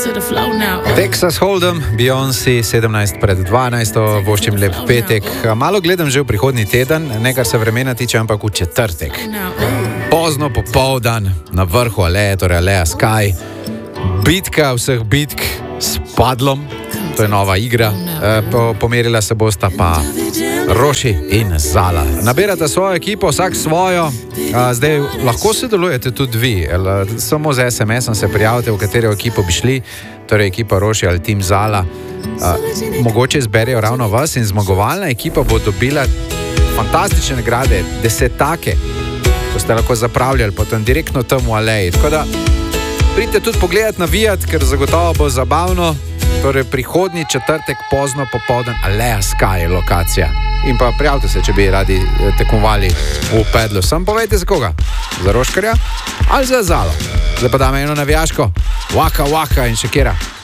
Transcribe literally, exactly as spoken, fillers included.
Texas Hold'em, Beyoncé, sedemnajst pred dvanajsto, voščim lep petek. Malo gledam že v prihodnji teden, ne kar se vremena tiče, ampak v četrtek. Pozno popoldan, na vrhu aleje, torej Aleja Sky. Bitka vseh bitk s padlom, to je nova igra. E, po, pomerila se bosta pa Roši in Zala. Nabirate svojo ekipo, vsak svojo. A, zdaj lahko sodelujete tudi vi. El, samo z es em esom se prijavite, v katero ekipo bi šli, torej ekipa Roši ali Tim Zala. A, mogoče izberejo ravno vas in zmagovalna ekipa bo dobila fantastične nagrade, desetake, ko ste lahko zapravljali potem direktno tam v aleji. Tako da pridite tudi pogledat, navijati, ker zagotovo bo zabavno. Torej prihodnji četrtek pozno popoldan, Aleja Sky je lokacija. In pa prijavite se, če bi radi tekmovali v pedlu. Sam povejte za koga? Za Roškarja ali za Zalo? Zdaj pa dame eno navijaško. Waka waka in Shakira.